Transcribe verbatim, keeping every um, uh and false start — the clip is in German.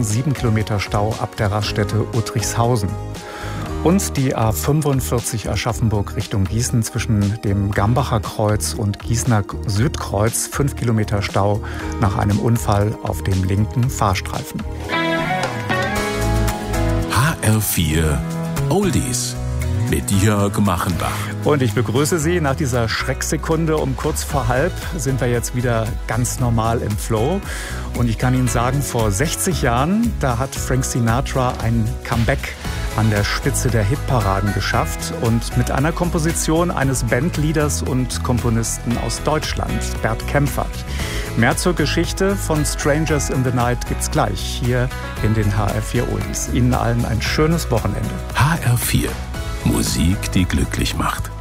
Richtung, sieben Kilometer Stau ab der Raststätte Uttrichshausen. Und die A fünfundvierzig Aschaffenburg Richtung Gießen zwischen dem Gambacher Kreuz und Gießener Südkreuz, fünf Kilometer Stau nach einem Unfall auf dem linken Fahrstreifen. H R vier Oldies mit Jörg Machenbach. Und ich begrüße Sie. Nach dieser Schrecksekunde um kurz vor halb sind wir jetzt wieder ganz normal im Flow. Und ich kann Ihnen sagen, vor sechzig Jahren, da hat Frank Sinatra ein Comeback an der Spitze der Hitparaden geschafft und mit einer Komposition eines Bandleaders und Komponisten aus Deutschland, Bert Kaempfert. Mehr zur Geschichte von Strangers in the Night gibt's gleich hier in den H R vier Oldies. Ihnen allen ein schönes Wochenende. H R vier. Musik, die glücklich macht.